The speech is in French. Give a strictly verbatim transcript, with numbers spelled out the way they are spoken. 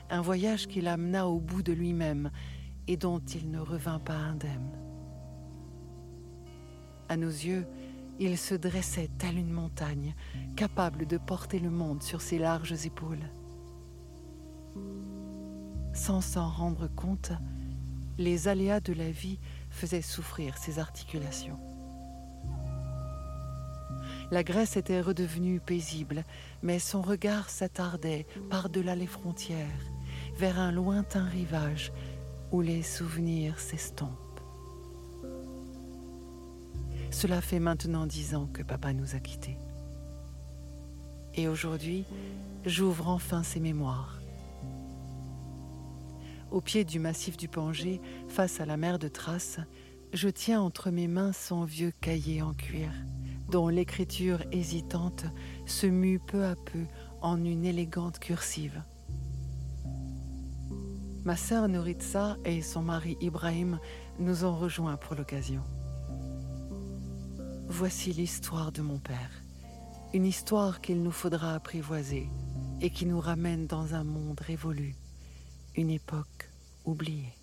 un voyage qui l'amena au bout de lui-même et dont il ne revint pas indemne. À nos yeux, il se dressait telle une montagne, capable de porter le monde sur ses larges épaules. Sans s'en rendre compte, les aléas de la vie faisaient souffrir ses articulations. La Grèce était redevenue paisible, mais son regard s'attardait par-delà les frontières, vers un lointain rivage où les souvenirs s'estompent. Cela fait maintenant dix ans que papa nous a quittés. Et aujourd'hui, j'ouvre enfin ses mémoires. Au pied du massif du Pangée, face à la mer de Thrace, je tiens entre mes mains son vieux cahier en cuir, dont l'écriture hésitante se mue peu à peu en une élégante cursive. Ma sœur Nouritza et son mari Ibrahim nous ont rejoints pour l'occasion. Voici l'histoire de mon père, une histoire qu'il nous faudra apprivoiser et qui nous ramène dans un monde révolu, une époque oubliée.